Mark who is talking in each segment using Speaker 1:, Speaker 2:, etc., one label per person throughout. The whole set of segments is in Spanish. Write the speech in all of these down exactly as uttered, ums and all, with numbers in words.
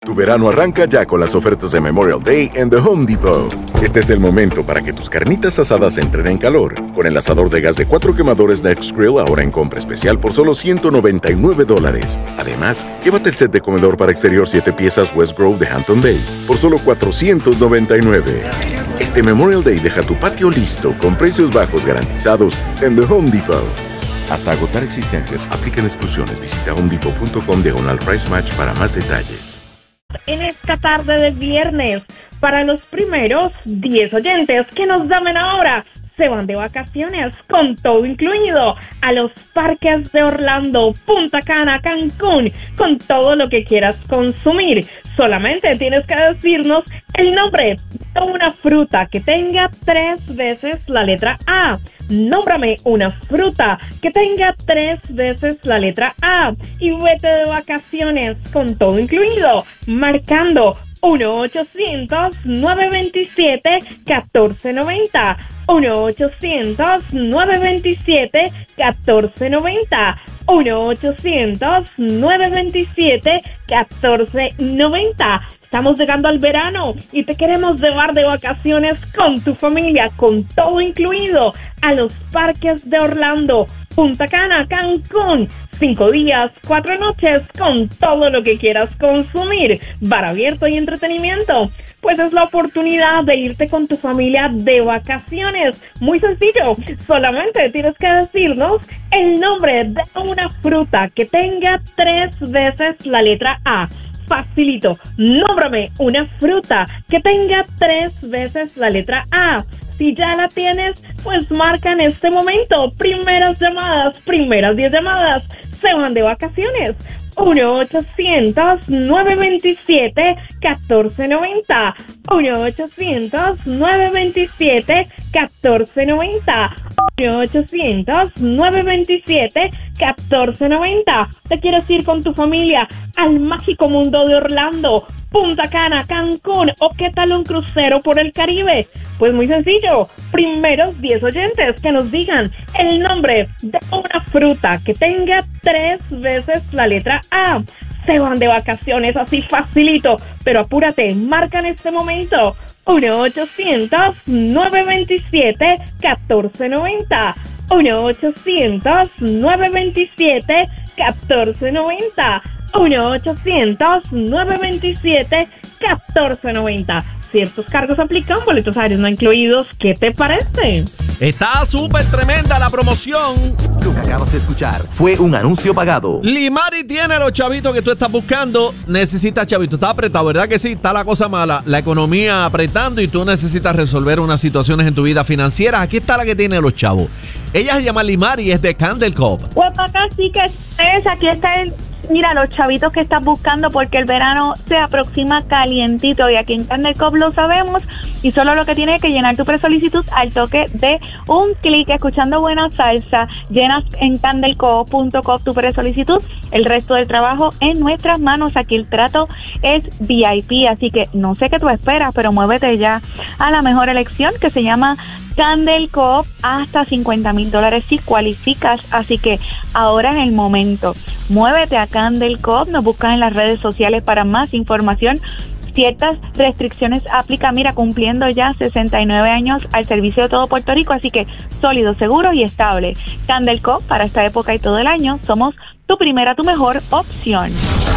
Speaker 1: Tu verano arranca ya con las ofertas de Memorial Day en The Home Depot. Este es el momento para que tus carnitas asadas entren en calor. Con el asador de gas de cuatro quemadores Next Grill ahora en compra especial por solo ciento noventa y nueve dólares. Además, llévate el set de comedor para exterior siete piezas West Grove de Hampton Bay por solo cuatrocientos noventa y nueve. Este Memorial Day deja tu patio listo con precios bajos garantizados en The Home Depot. Hasta agotar existencias, aplican exclusiones. Visita homedepot punto com diagonal price match para más detalles.
Speaker 2: En esta tarde de viernes, para los primeros diez oyentes que nos llamen ahora, se van de vacaciones con todo incluido a los parques de Orlando, Punta Cana, Cancún, con todo lo que quieras consumir. Solamente tienes que decirnos el nombre de una fruta que tenga tres veces la letra A. Nómbrame una fruta que tenga tres veces la letra A y vete de vacaciones con todo incluido, marcando uno ochocientos, nueve veintisiete, catorce noventa. uno ochocientos, nueve veintisiete, catorce noventa. uno ochocientos, nueve veintisiete, catorce noventa. Estamos llegando al verano y te queremos llevar de vacaciones con tu familia, con todo incluido, a los parques de Orlando, Punta Cana, Cancún. Cinco días, cuatro noches, con todo lo que quieras consumir, bar abierto y entretenimiento. Pues es la oportunidad de irte con tu familia de vacaciones. Muy sencillo, solamente tienes que decirnos el nombre de una fruta que tenga tres veces la letra A. Facilito, nómbrame una fruta que tenga tres veces la letra A. Si ya la tienes, pues marca en este momento. Primeras llamadas, primeras diez llamadas, se van de vacaciones. uno ochocientos, nueve veintisiete, catorce noventa. uno ochocientos, nueve veintisiete, catorce noventa. uno ochocientos, nueve veintisiete, catorce noventa. ¿Te quieres ir con tu familia al mágico mundo de Orlando, Punta Cana, Cancún o qué tal un crucero por el Caribe? Pues muy sencillo, primeros diez oyentes que nos digan el nombre de una fruta que tenga tres veces la letra A. Se van de vacaciones así facilito, pero apúrate, marca en este momento uno ochocientos, nueve veintisiete, catorce noventa. uno ochocientos, nueve veintisiete, catorce noventa. uno ochocientos, nueve veintisiete, catorce noventa. Ciertos cargos aplican, boletos aéreos no incluidos. ¿Qué te parece?
Speaker 3: Está súper tremenda la promoción.
Speaker 4: Lo que acabas de escuchar fue un anuncio pagado.
Speaker 3: Limari tiene los chavitos que tú estás buscando. Necesitas chavitos. Está apretado, ¿verdad que sí? Está la cosa mala. La economía apretando y tú necesitas resolver unas situaciones en tu vida financiera. Aquí está la que tiene los chavos. Ella se llama Limari y es de Candle Cove.
Speaker 5: Pues acá sí que es. Aquí está el... Mira, los chavitos que estás buscando porque el verano se aproxima calientito y aquí en Candle Cove lo sabemos y solo lo que tienes que llenar tu presolicitud al toque de un clic escuchando buena salsa. Llenas en candle cove punto com tu presolicitud, el resto del trabajo en nuestras manos. Aquí el trato es V I P, así que no sé qué tú esperas, pero muévete ya a la mejor elección que se llama Candle Cove, hasta cincuenta mil dólares si cualificas, así que ahora es el momento. Muévete a Candle Cove, nos buscas en las redes sociales para más información. Ciertas restricciones aplican, mira, cumpliendo ya sesenta y nueve años al servicio de todo Puerto Rico, así que sólido, seguro y estable. Candle Cove, para esta época y todo el año, somos tu primera, tu mejor opción.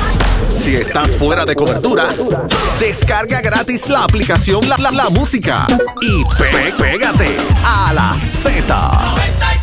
Speaker 4: Si estás fuera de cobertura, descarga gratis la aplicación La, la, la Música y pe- pégate a la Z.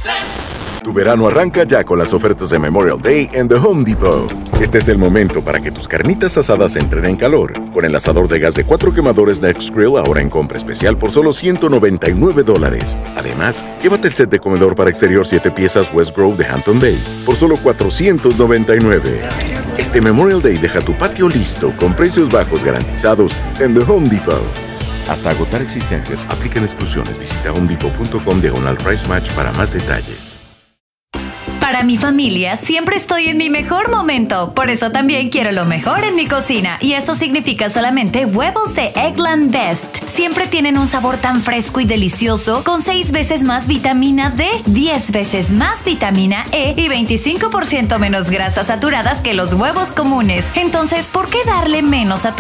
Speaker 1: Tu verano arranca ya con las ofertas de Memorial Day en The Home Depot. Este es el momento para que tus carnitas asadas entren en calor. Con el asador de gas de cuatro quemadores Next Grill ahora en compra especial por solo ciento noventa y nueve dólares. Además, llévate el set de comedor para exterior siete piezas West Grove de Hampton Bay por solo cuatrocientos noventa y nueve. Este Memorial Day deja tu patio listo con precios bajos garantizados en The Home Depot. Hasta agotar existencias, aplican exclusiones. Visita homedepot punto com diagonal price match para más detalles.
Speaker 6: Para Para mi familia, siempre estoy en mi mejor momento. Por eso también quiero lo mejor en mi cocina. Y eso significa solamente huevos de Eggland Best. Siempre tienen un sabor tan fresco y delicioso, con seis veces más vitamina D, diez veces más vitamina E y veinticinco por ciento menos grasas saturadas que los huevos comunes. Entonces, ¿por qué darle menos a tu